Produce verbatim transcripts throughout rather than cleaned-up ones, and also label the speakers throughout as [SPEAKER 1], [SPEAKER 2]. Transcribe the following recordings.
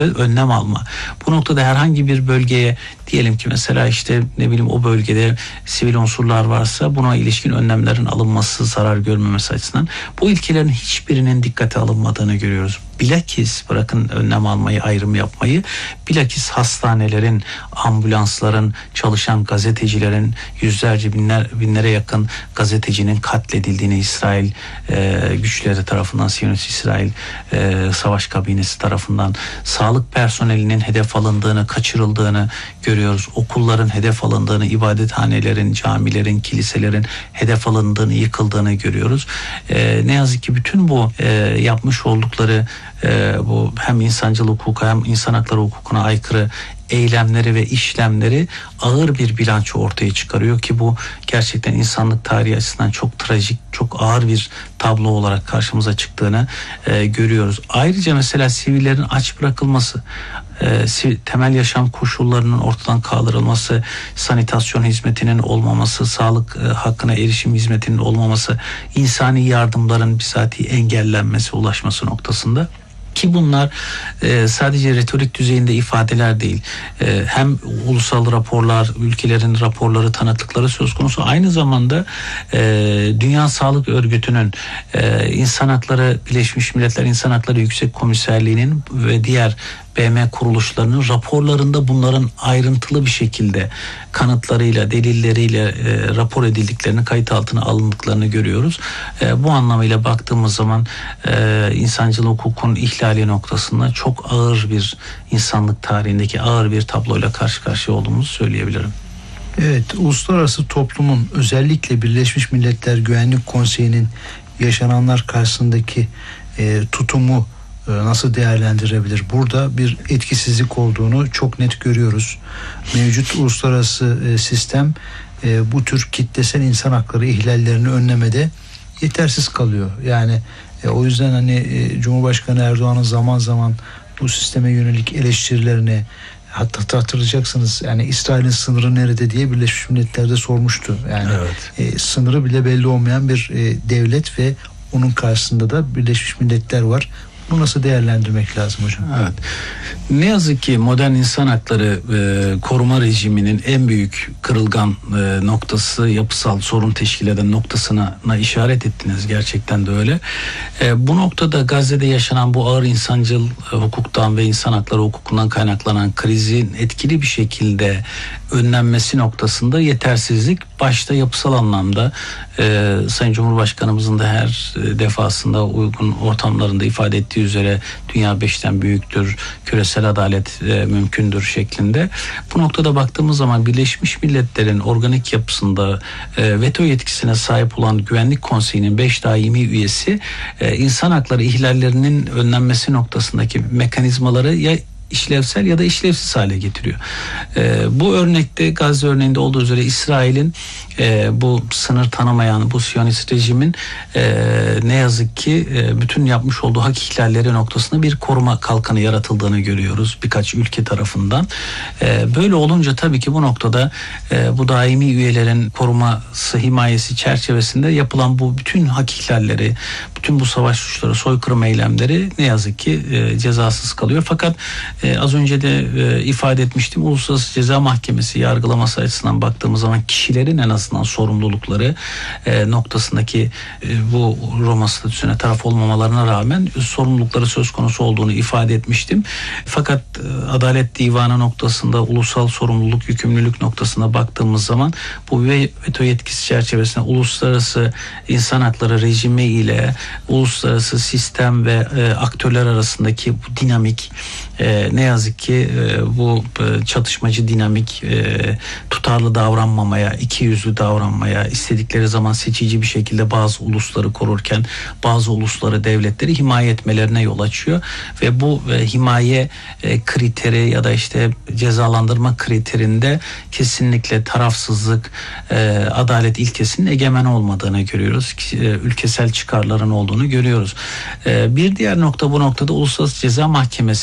[SPEAKER 1] önlem alma. Bu noktada herhangi bir bölgeye, diyelim ki mesela işte ne bileyim o bölgede sivil unsurlar varsa buna ilişkin önlemlerin alınması, zarar görmemesi açısından bu ilkelerin hiçbirinin dikkate alınmadığını görüyoruz. Bilakis bırakın önlem almayı, ayrım yapmayı, bilakis hastanelerin, ambulansların, çalışan gazetecilerin, yüzlerce binler, binlere yakın gazetecinin katledildiğini İsrail e, güçleri tarafından, Siyonist İsrail e, savaş kabinesi tarafından, sağlık personelinin hedef alındığını, kaçırıldığını görüyoruz. Okulların hedef alındığını, ibadethanelerin, camilerin, kiliselerin hedef alındığını, yıkıldığını görüyoruz. E, ne yazık ki bütün bu e, yapmış oldukları e, bu hem insancıl hukuka hem insan hakları hukukuna aykırı eylemleri ve işlemleri ağır bir bilanço ortaya çıkarıyor ki bu gerçekten insanlık tarihi açısından çok trajik, çok ağır bir tablo olarak karşımıza çıktığını e, görüyoruz. Ayrıca mesela sivillerin aç bırakılması, e, temel yaşam koşullarının ortadan kaldırılması, sanitasyon hizmetinin olmaması, sağlık e, hakkına erişim hizmetinin olmaması, insani yardımların bizatihi engellenmesi, ulaşması noktasında. Ki bunlar e, sadece retorik düzeyinde ifadeler değil. E, hem ulusal raporlar, ülkelerin raporları, tanıklıkları söz konusu. Aynı zamanda e, Dünya Sağlık Örgütü'nün, e, İnsan Hakları, Birleşmiş Milletler İnsan Hakları Yüksek Komiserliği'nin ve diğer B M kuruluşlarının raporlarında bunların ayrıntılı bir şekilde kanıtlarıyla, delilleriyle e, rapor edildiklerini, kayıt altına alındıklarını görüyoruz. E, bu anlamıyla baktığımız zaman e, insancıl hukukun ihlali noktasında çok ağır bir, insanlık tarihindeki ağır bir tabloyla karşı karşıya olduğumuzu söyleyebilirim.
[SPEAKER 2] Evet, uluslararası toplumun, özellikle Birleşmiş Milletler Güvenlik Konseyi'nin yaşananlar karşısındaki e, tutumu nasıl değerlendirebilir? Burada bir etkisizlik olduğunu çok net görüyoruz. Mevcut uluslararası sistem bu tür kitlesel insan hakları ihlallerini önlemede yetersiz kalıyor. Yani o yüzden hani Cumhurbaşkanı Erdoğan'ın zaman zaman bu sisteme yönelik eleştirilerini, hatta hatırlayacaksınız yani İsrail'in sınırı nerede diye Birleşmiş Milletler'de sormuştu. Yani evet. e, sınırı bile belli olmayan bir e, devlet ve onun karşısında da Birleşmiş Milletler var. Bunu nasıl değerlendirmek lazım hocam?
[SPEAKER 1] Evet. Ne yazık ki modern insan hakları e, koruma rejiminin en büyük kırılgan e, noktası, yapısal sorun teşkil eden noktasına işaret ettiniz. Gerçekten de öyle. E, bu noktada Gazze'de yaşanan bu ağır insancıl e, hukuktan ve insan hakları hukukundan kaynaklanan krizin etkili bir şekilde önlenmesi noktasında yetersizlik başta yapısal anlamda e, Sayın Cumhurbaşkanımızın da her e, defasında uygun ortamlarında ifade ettiği üzere dünya beşten büyüktür, küresel adalet e, mümkündür şeklinde. Bu noktada baktığımız zaman Birleşmiş Milletler'in organik yapısında e, veto yetkisine sahip olan Güvenlik Konseyi'nin beş daimi üyesi e, insan hakları ihlallerinin önlenmesi noktasındaki mekanizmaları ya işlevsel ya da işlevsiz hale getiriyor. Ee, bu örnekte, Gazze örneğinde olduğu üzere İsrail'in e, bu sınır tanımayan bu Siyonist rejimin e, ne yazık ki e, bütün yapmış olduğu hak ihlalleri noktasında bir koruma kalkanı yaratıldığını görüyoruz birkaç ülke tarafından. E, böyle olunca tabii ki bu noktada e, bu daimi üyelerin koruması, himayesi çerçevesinde yapılan bu bütün hak ihlalleri, bütün bu savaş suçları, soykırım eylemleri ne yazık ki e, cezasız kalıyor. Fakat e, az önce de e, ifade etmiştim, Uluslararası Ceza Mahkemesi yargılaması açısından baktığımız zaman kişilerin en azından sorumlulukları e, noktasındaki e, bu Roma Statüsü'ne taraf olmamalarına rağmen sorumlulukları söz konusu olduğunu ifade etmiştim. Fakat e, Adalet Divanı noktasında, ulusal sorumluluk, yükümlülük noktasına baktığımız zaman bu veto yetkisi çerçevesinde uluslararası insan hakları rejimi ile uluslararası sistem ve e, aktörler arasındaki bu dinamik, e, ne yazık ki e, bu e, çatışmacı dinamik, e, tutarlı davranmamaya, ikiyüzlü davranmaya, istedikleri zaman seçici bir şekilde bazı ulusları korurken bazı ulusları, devletleri himaye etmelerine yol açıyor ve bu e, himaye e, kriteri ya da işte cezalandırma kriterinde kesinlikle tarafsızlık, e, adalet ilkesinin egemen olmadığını görüyoruz. E, ülkesel çıkarların olduğunu görüyoruz. E, bir diğer nokta, bu noktada Uluslararası Ceza Mahkemesi, Evrensel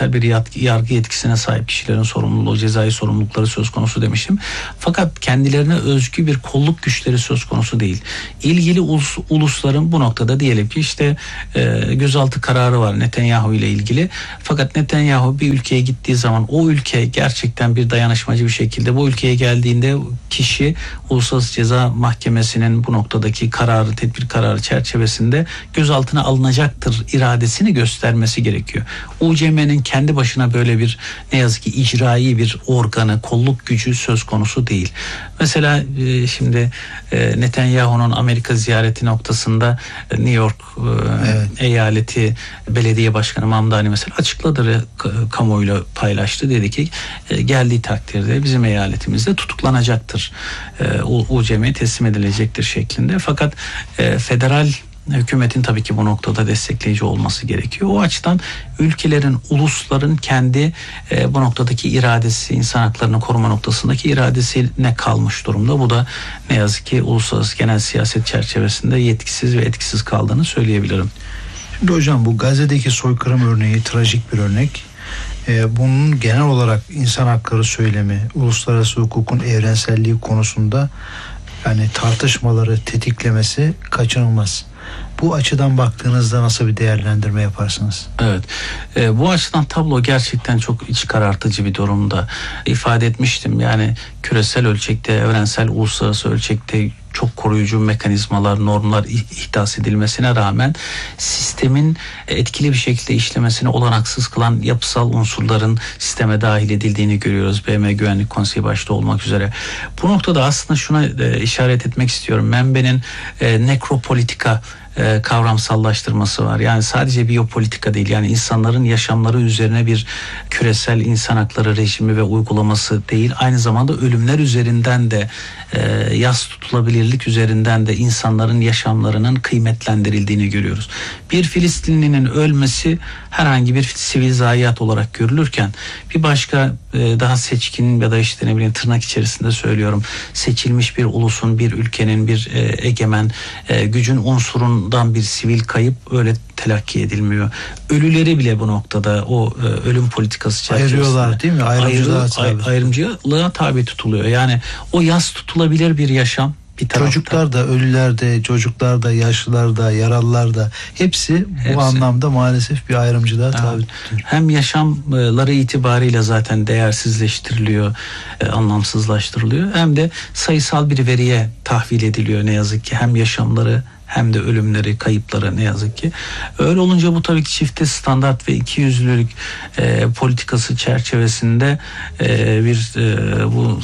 [SPEAKER 1] evrensel bir yargı yetkisine sahip kişilerin sorumluluğu, cezai sorumlulukları söz konusu demiştim. Fakat kendilerine özgü bir kolluk güçleri söz konusu değil. İlgili ulus, ulusların bu noktada diyelim ki işte e, gözaltı kararı var Netanyahu ile ilgili. Fakat Netanyahu bir ülkeye gittiği zaman o ülke gerçekten bir dayanışmacı bir şekilde bu ülkeye geldiğinde kişi Uluslararası Ceza Mahkemesi'nin bu noktadaki kararı, tedbir kararı çerçevesinde gözaltına alınacaktır iradesini göstermesi gerekiyor. U C M'nin kendi başına böyle bir ne yazık ki icrai bir organı, kolluk gücü söz konusu değil. Mesela e, şimdi e, Netanyahu'nun Amerika ziyareti noktasında e, New York e, evet. eyaleti belediye başkanı Mamdani mesela açıkladı, kamuoyuyla paylaştı. Dedi ki e, geldiği takdirde bizim eyaletimizde tutuklanacaktır. E, U C M'ye teslim edilecektir şeklinde. Fakat e, federal hükümetin tabii ki bu noktada destekleyici olması gerekiyor. O açıdan ülkelerin, ulusların kendi e, bu noktadaki iradesi, insan haklarını koruma noktasındaki iradesine kalmış durumda. Bu da ne yazık ki uluslararası genel siyaset çerçevesinde yetkisiz ve etkisiz kaldığını söyleyebilirim.
[SPEAKER 2] Şimdi hocam bu Gazze'deki soykırım örneği trajik bir örnek. Ee, bunun genel olarak insan hakları söylemi, uluslararası hukukun evrenselliği konusunda yani tartışmaları tetiklemesi kaçınılmaz. Bu açıdan baktığınızda nasıl bir değerlendirme yaparsınız?
[SPEAKER 1] Evet, e, bu açıdan tablo gerçekten çok iç karartıcı bir durumda. İfade etmiştim, yani küresel ölçekte, evrensel, uluslararası ölçekte çok koruyucu mekanizmalar, normlar ihdas edilmesine rağmen sistemin etkili bir şekilde işlemesini olanaksız kılan yapısal unsurların sisteme dahil edildiğini görüyoruz. B M Güvenlik Konseyi başta olmak üzere. Bu noktada aslında şuna e, işaret etmek istiyorum. Membe'nin e, nekropolitika e, kavramsallaştırması var. Yani sadece biyopolitika değil, yani insanların yaşamları üzerine bir küresel insan hakları rejimi ve uygulaması değil, aynı zamanda ölümler üzerinden de e, yas tutulabilirlik üzerinden de insanların yaşamlarının kıymetlendirildiğini görüyoruz. Bir Filistinlinin ölmesi herhangi bir sivil zayiat olarak görülürken bir başka e, daha seçkin ya da işte ne bileyim tırnak içerisinde söylüyorum, seçilmiş bir ulusun, bir ülkenin, bir e, egemen e, gücün unsurundan bir sivil kayıp öyle telakki edilmiyor. Ölüleri bile bu noktada o e, ölüm politikası çerçevesinde
[SPEAKER 2] ayırıyorlar değil mi? Ayrımcılığa tabi.
[SPEAKER 1] Ayrımcılığa tabi tutuluyor. Yani o yas tutulabilir bir yaşam.
[SPEAKER 2] Çocuklar da, ölüler de, çocuklar da, yaşlılar da, yaralılar da hepsi, hepsi. bu anlamda maalesef bir ayrımcılığa evet. tabi tutuyor.
[SPEAKER 1] Hem yaşamları itibariyle zaten değersizleştiriliyor, e, anlamsızlaştırılıyor, hem de sayısal bir veriye tahvil ediliyor ne yazık ki. Hem yaşamları hem de ölümleri, kayıpları ne yazık ki. Öyle olunca bu tabii ki çifte standart ve ikiyüzlülük e, politikası çerçevesinde e, bir e, bu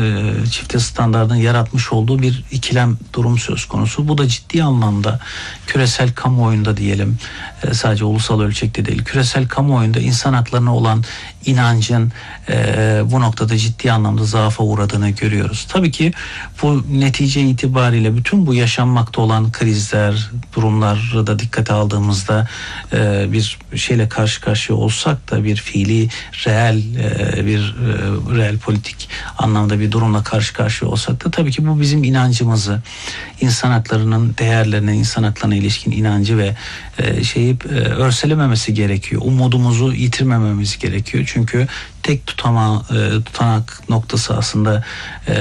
[SPEAKER 1] e, çifte standardın yaratmış olduğu bir ikilem durum söz konusu. Bu da ciddi anlamda küresel kamuoyunda diyelim, e, sadece ulusal ölçekte değil, küresel kamuoyunda insan haklarına olan inancın e, bu noktada ciddi anlamda zaafa uğradığını görüyoruz. Tabii ki bu netice itibariyle bütün bu yaşanmakta olan krizler, durumları da dikkate aldığımızda e, bir şeyle karşı karşıya olsak da bir fiili, reel e, bir e, reel politik anlamda bir durumla karşı karşıya olsak da tabii ki bu bizim inancımızı, insan haklarının değerlerine, insan haklarına ilişkin inancı ve e, şeyi e, örselememesi gerekiyor. Umudumuzu yitirmememiz gerekiyor. Çünkü tek tutama, e, tutanak noktası aslında e,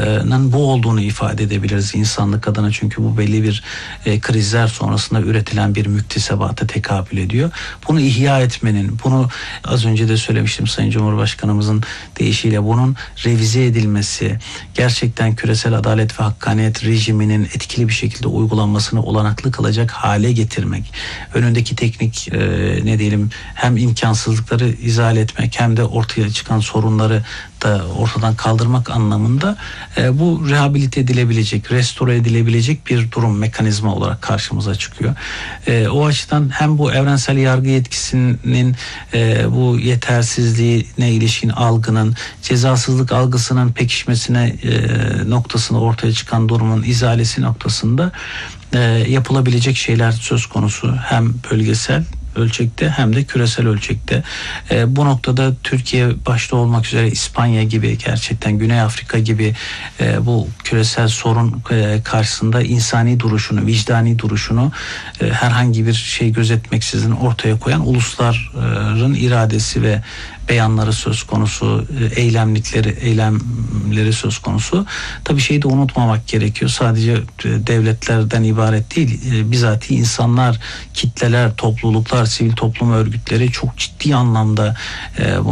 [SPEAKER 1] bu olduğunu ifade edebiliriz insanlık adına. Çünkü bu belli bir e, krizler sonrasında üretilen bir müktesebata tekabül ediyor. Bunu ihya etmenin, bunu az önce de söylemiştim Sayın Cumhurbaşkanımızın deyişiyle, bunun revize edilmesi, gerçekten küresel adalet ve hakkaniyet rejiminin etkili bir şekilde uygulanmasını olanaklı kılacak hale getirmek, önündeki teknik e, ne diyelim hem imkansızlıkları izale etmek hem de ortaya çıkan sorunları da ortadan kaldırmak anlamında e, bu rehabilite edilebilecek, restore edilebilecek bir durum, mekanizma olarak karşımıza çıkıyor. E, o açıdan hem bu evrensel yargı yetkisinin e, bu yetersizliğine ilişkin algının, cezasızlık algısının pekişmesine e, noktasında ortaya çıkan durumun izalesi noktasında e, yapılabilecek şeyler söz konusu. Hem bölgesel ölçekte hem de küresel ölçekte. E, bu noktada Türkiye başta olmak üzere İspanya gibi, gerçekten Güney Afrika gibi e, bu küresel sorun e, karşısında insani duruşunu, vicdani duruşunu e, herhangi bir şey gözetmeksizin ortaya koyan ulusların iradesi ve beyanları söz konusu, eylemlikleri, eylemleri söz konusu. Tabii şeyi de unutmamak gerekiyor. Sadece devletlerden ibaret değil, bizatihi insanlar, kitleler, topluluklar, sivil toplum örgütleri çok ciddi anlamda